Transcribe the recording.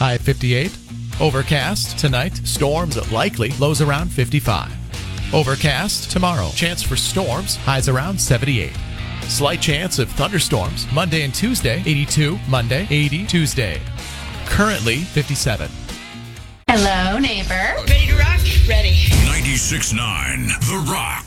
high 58. Overcast tonight, storms likely, lows around 55. Overcast tomorrow, chance for storms, highs around 78. Slight chance of thunderstorms Monday and Tuesday, 82 Monday, 80 Tuesday. Currently 57. Hello, neighbor. Ready to rock? Ready. 96.9 The Rock.